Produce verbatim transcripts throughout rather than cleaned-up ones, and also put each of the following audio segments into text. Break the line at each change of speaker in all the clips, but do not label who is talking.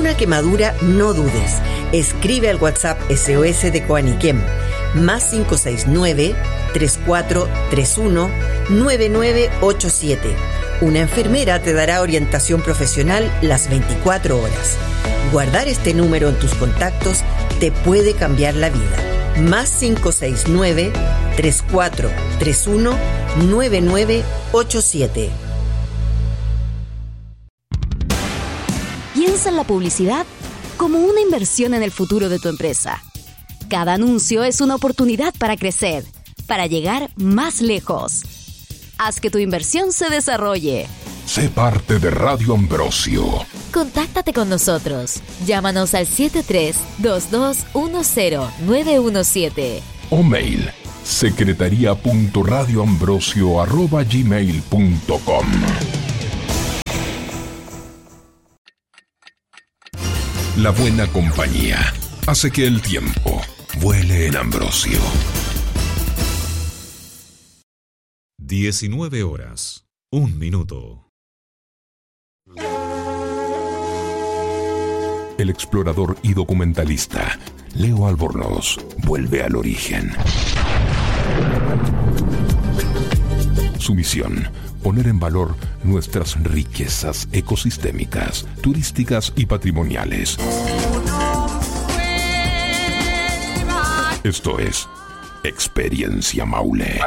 alguna quemadura, no dudes. Escribe al WhatsApp S O S de Coaniquem, más cinco seis nueve, tres cuatro tres uno, nueve nueve ocho siete. Una enfermera te dará orientación profesional las veinticuatro horas. Guardar este número en tus contactos te puede cambiar la vida. Más cinco seis nueve, tres cuatro tres uno, nueve nueve ocho siete.
Piensa en la publicidad como una inversión en el futuro de tu empresa. Cada anuncio es una oportunidad para crecer, para llegar más lejos. Haz que tu inversión se desarrolle.
Sé parte de Radio Ambrosio.
Contáctate con nosotros. Llámanos al siete tres dos dos uno cero nueve uno siete.
O mail secretaría punto radioambrosio arroba gmail punto com. La buena compañía hace que el tiempo vuele en Ambrosio.
diecinueve horas, un minuto.
El explorador y documentalista Leo Albornoz vuelve al origen. Su misión: poner en valor nuestras riquezas ecosistémicas, turísticas y patrimoniales. Esto es Experiencia Maule.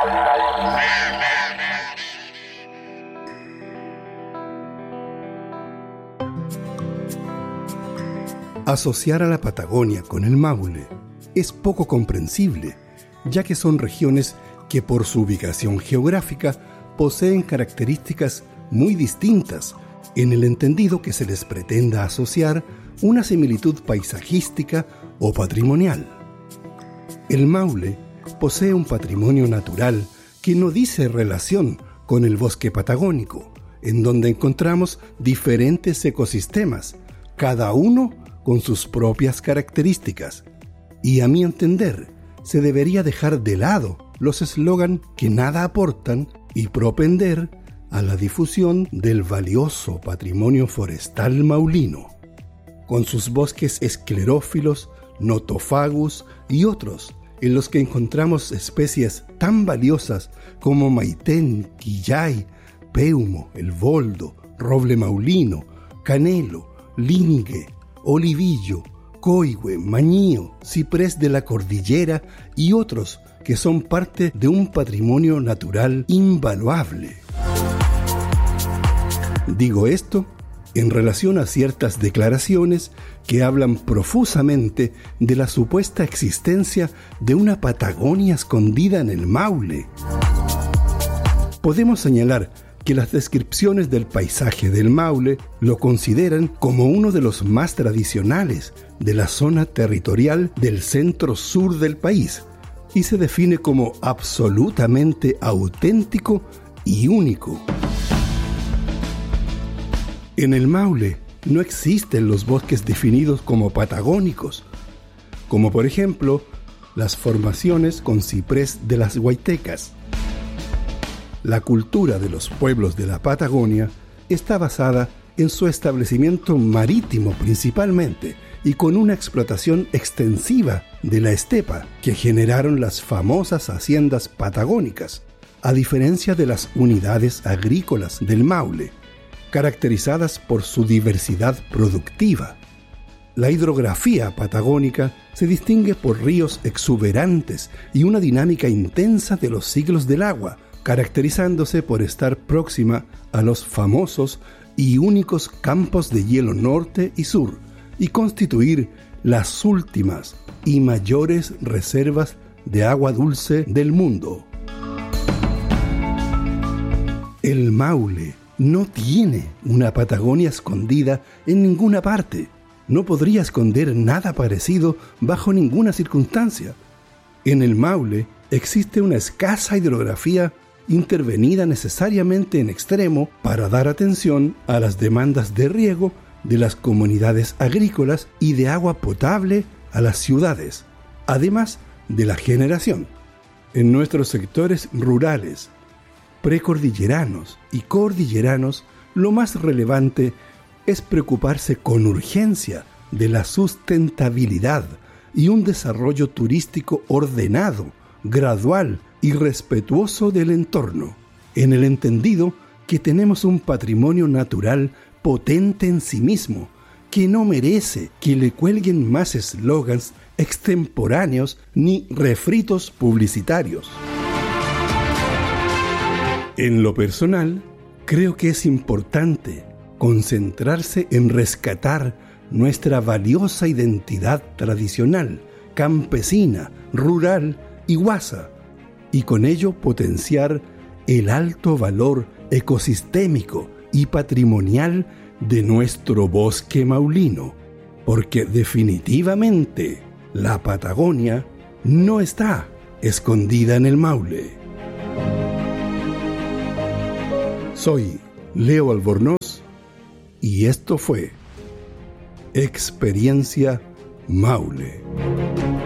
Asociar a la Patagonia con el Maule es poco comprensible, ya que son regiones que por su ubicación geográfica poseen características muy distintas en el entendido que se les pretenda asociar una similitud paisajística o patrimonial. El Maule posee un patrimonio natural que no dice relación con el bosque patagónico, en donde encontramos diferentes ecosistemas, cada uno con sus propias características. Y a mi entender, se debería dejar de lado los eslogan que nada aportan y propender a la difusión del valioso patrimonio forestal maulino, con sus bosques esclerófilos, notofagus y otros, en los que encontramos especies tan valiosas como maitén, quillay, péumo, el boldo, roble maulino, canelo, línigue, olivillo, coigüe, mañío, ciprés de la cordillera y otros que son parte de un patrimonio natural invaluable. Digo esto en relación a ciertas declaraciones que hablan profusamente de la supuesta existencia de una Patagonia escondida en el Maule. Podemos señalar que las descripciones del paisaje del Maule lo consideran como uno de los más tradicionales de la zona territorial del centro-sur del país y se define como absolutamente auténtico y único. En el Maule no existen los bosques definidos como patagónicos, como por ejemplo las formaciones con ciprés de las Huaytecas. La cultura de los pueblos de la Patagonia está basada en su establecimiento marítimo principalmente y con una explotación extensiva de la estepa que generaron las famosas haciendas patagónicas, a diferencia de las unidades agrícolas del Maule, caracterizadas por su diversidad productiva. La hidrografía patagónica se distingue por ríos exuberantes y una dinámica intensa de los ciclos del agua, caracterizándose por estar próxima a los famosos y únicos campos de hielo norte y sur y constituir las últimas y mayores reservas de agua dulce del mundo. El Maule no tiene una Patagonia escondida en ninguna parte. No podría esconder nada parecido bajo ninguna circunstancia. En el Maule existe una escasa hidrografía intervenida necesariamente en extremo para dar atención a las demandas de riego de las comunidades agrícolas y de agua potable a las ciudades, además de la generación. En nuestros sectores rurales, precordilleranos y cordilleranos, lo más relevante es preocuparse con urgencia de la sustentabilidad y un desarrollo turístico ordenado, gradual y respetuoso del entorno, en el entendido que tenemos un patrimonio natural potente en sí mismo, que no merece que le cuelguen más eslogans extemporáneos ni refritos publicitarios. En lo personal, creo que es importante concentrarse en rescatar nuestra valiosa identidad tradicional, campesina, rural y guasa, y con ello potenciar el alto valor ecosistémico y patrimonial de nuestro bosque maulino, porque definitivamente la Patagonia no está escondida en el Maule. Soy Leo Albornoz y esto fue Experiencia Maule.